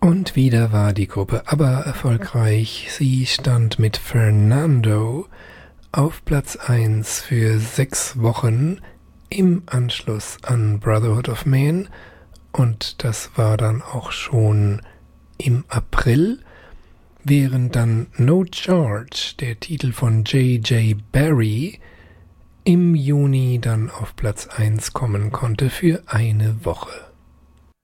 Und wieder war die Gruppe ABBA erfolgreich. Sie stand mit Fernando auf Platz 1 für 6 Wochen im Anschluss an Brotherhood of Man. Und das war dann auch schon im April, während dann No Charge, der Titel von J.J. Barry, im Juni dann auf Platz 1 kommen konnte für eine Woche.